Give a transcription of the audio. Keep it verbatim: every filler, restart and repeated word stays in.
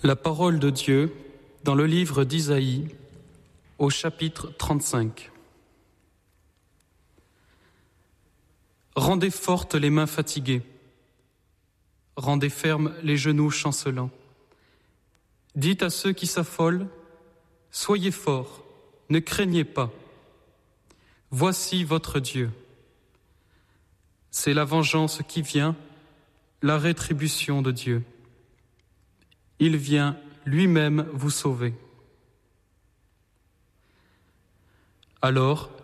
La parole de Dieu dans le livre d'Isaïe au chapitre trente-cinq. Rendez fortes les mains fatiguées, rendez fermes les genoux chancelants. Dites à ceux qui s'affolent, soyez forts, ne craignez pas. Voici votre Dieu. C'est la vengeance qui vient, la rétribution de Dieu. Il vient lui-même vous sauver. Alors